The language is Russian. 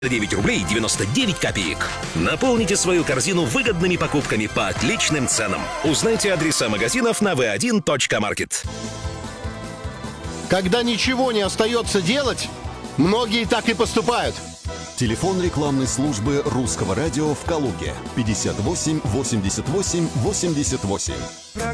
9 рублей 99 копеек. Наполните свою корзину выгодными покупками по отличным ценам. Узнайте адреса магазинов на v1.market. Когда ничего не остается делать, многие так и поступают. Телефон рекламной службы Русского радио в Калуге 58 88 88.